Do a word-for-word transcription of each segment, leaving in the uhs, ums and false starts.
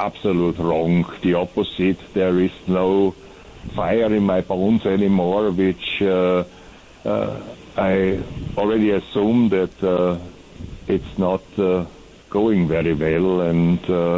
absolute wrong. The opposite. There is no fire in my bones anymore, which uh, uh, I already assume that uh, it's not uh, going very well, and uh,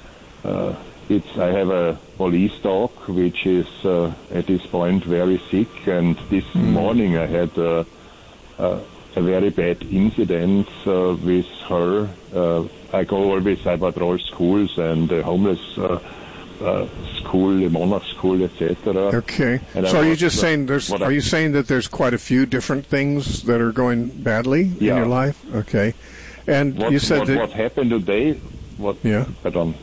uh, it's. I have a police dog which is uh, at this point very sick, and this mm. morning I had uh, uh, a very bad incident uh, with her. Uh, I go always, I patrol schools and the homeless uh, uh, school, the monarch school, et cetera. Okay. And so I are you was, just uh, saying there's? Are I, you saying that there's quite a few different things that are going badly yeah. in your life? Okay. And what, you said what, that what happened today? What? Yeah. Pardon.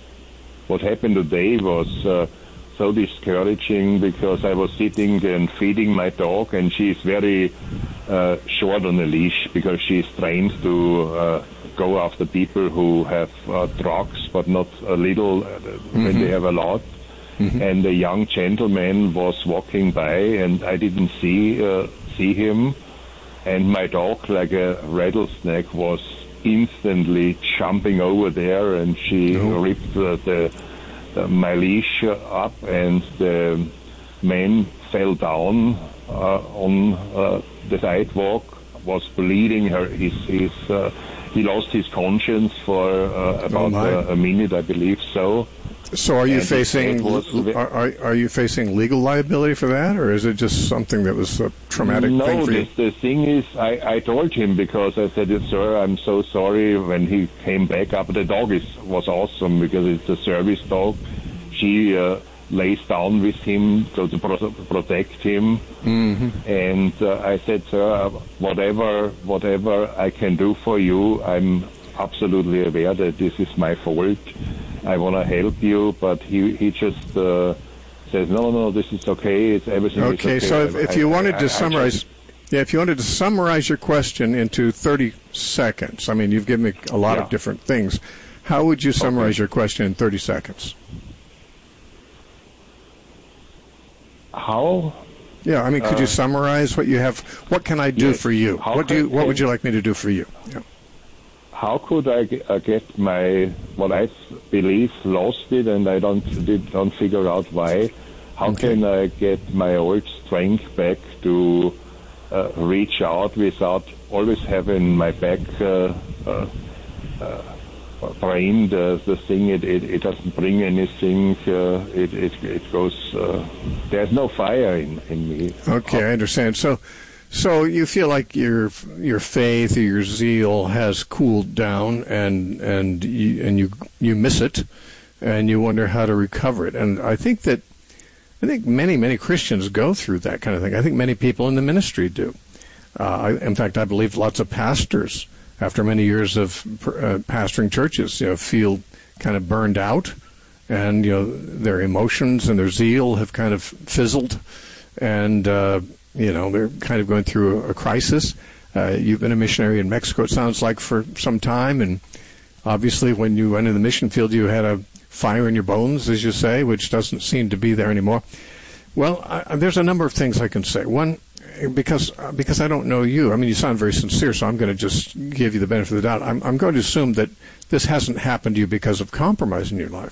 What happened today was uh, so discouraging because I was sitting and feeding my dog, and she's very uh, short on a leash because she's trained to uh, go after people who have uh, drugs, but not a little uh, mm-hmm. when they have a lot. Mm-hmm. And a young gentleman was walking by, and I didn't see uh, see him, and my dog, like a rattlesnake, was instantly jumping over there, and she no. ripped uh, the, the my leash up, and the man fell down uh, on uh, the sidewalk, was bleeding. Her, his, his, uh, he lost his conscience for uh, about oh a, a minute, I believe so. So are you and facing was, are, are are you facing legal liability for that, or is it just something that was a traumatic no, thing for you? No, the, the thing is, I, I told him because I said, sir, I'm so sorry. When he came back up, the dog is was awesome because it's a service dog. She uh, lays down with him to, to pro- protect him, mm-hmm. and uh, I said, sir, whatever whatever I can do for you, I'm absolutely aware that this is my fault. I want to help you, but he he just uh, says, no, no, this is okay. It's everything okay, is okay. so if, if you I, wanted I, to I, summarize, just, yeah, if you wanted to summarize your question into thirty seconds, I mean, you've given me a lot yeah. of different things. How would you summarize okay. your question in thirty seconds? How? Yeah, I mean, could uh, you summarize what you have? What can I do yes. for you? How what do you, What would you like me to do for you? Yeah. How could I get my, what I believe, lost it, and I don't did, don't figure out why? How okay. can I get my old strength back to uh, reach out without always having my back uh, uh, uh, brain, the, the thing, it, it, it doesn't bring anything, uh, it, it, it goes, uh, there's no fire in, in me. Okay, I understand. So, So you feel like your your faith or your zeal has cooled down, and and you, and you you miss it, and you wonder how to recover it. And I think that I think many many Christians go through that kind of thing. I think many people in the ministry do. Uh, I, in fact, I believe lots of pastors, after many years of uh, pastoring churches, you know, feel kind of burned out, and you know their emotions and their zeal have kind of fizzled, and uh, You know, they're kind of going through a, a crisis. Uh, you've been a missionary in Mexico, it sounds like, for some time. And obviously when you went in the mission field, you had a fire in your bones, as you say, which doesn't seem to be there anymore. Well, I, there's a number of things I can say. One, because because I don't know you. I mean, you sound very sincere, so I'm going to just give you the benefit of the doubt. I'm, I'm going to assume that this hasn't happened to you because of compromise in your life.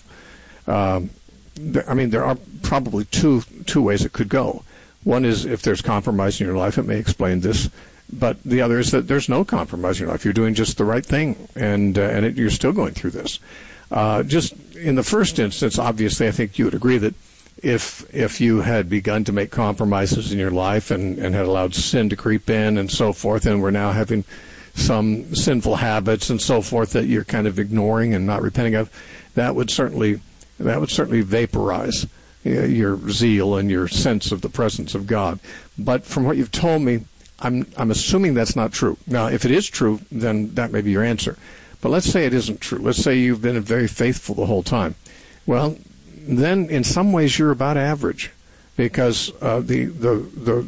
Um, th- I mean, there are probably two two ways it could go. One is if there's compromise in your life, it may explain this. But the other is that there's no compromise in your life. You're doing just the right thing, and uh, and it, you're still going through this. Uh, just in the first instance, obviously, I think you would agree that if if you had begun to make compromises in your life and, and had allowed sin to creep in and so forth, and we're now having some sinful habits and so forth that you're kind of ignoring and not repenting of, that would certainly that would certainly vaporize your zeal and your sense of the presence of God. But from what you've told me, I'm I'm assuming that's not true. Now, if it is true, then that may be your answer. But let's say it isn't true. Let's say you've been very faithful the whole time. Well, then in some ways you're about average, because uh, the the the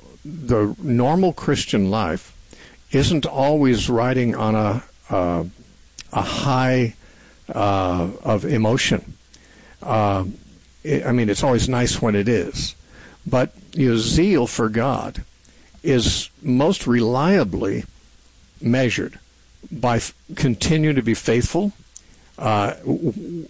the normal Christian life isn't always riding on a uh, a high uh, of emotion. Uh, I mean, it's always nice when it is, but your zeal for God is most reliably measured by f- continuing to be faithful, uh, w-